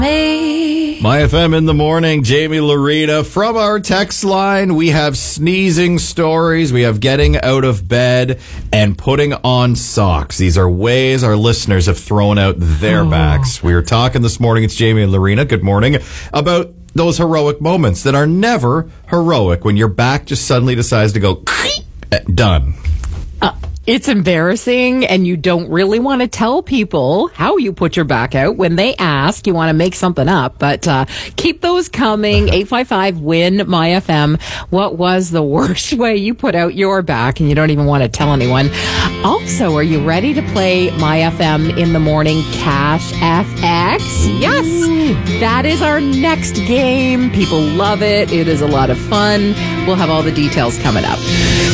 My FM in the morning, Jamie Lorena. From our text line, we have sneezing stories, we have getting out of bed, and putting on socks. These are ways our listeners have thrown out their backs. We were talking this morning, it's Jamie and Lorena, good morning, about those heroic moments that are never heroic when your back just suddenly decides to go, done. It's embarrassing, and you don't really want to tell people how you put your back out. When they ask, you want to make something up, but keep those coming. 855-WIN-MyFM. What was the worst way you put out your back, and you don't even want to tell anyone? Also, are you ready to play MyFM in the morning Cash FX? Yes, that is our next game. People love it. It is a lot of fun. We'll have all the details coming up.